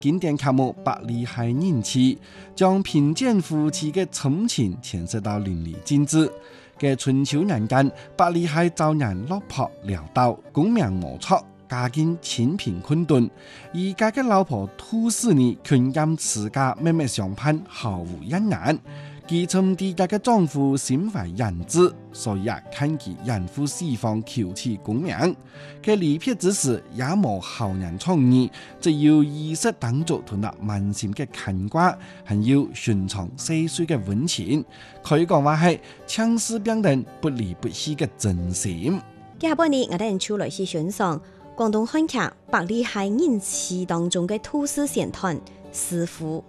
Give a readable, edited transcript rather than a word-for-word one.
經典曲目《百里հայ人妻》將貧賤夫妻嘅親情詮釋到淋漓盡致。嘅春秋年間，百里հայ遭人落魄潦倒，功名無出，家境清貧困頓。而家嘅老婆杜氏呢，權兼持家，默默相伴，毫無一難。佢從自家嘅丈夫心懷仁志，所以看其遠赴西方求取功名。佢離別之時也無後人倡議，只要儀式當作同那萬心嘅牽掛，還有尋常細碎嘅溫情，可以講話係槍絲兵刃不離不棄嘅真心。 下半年我哋出來去欣賞廣東漢劇《百里հայ人妻》當中嘅杜氏神探師傅。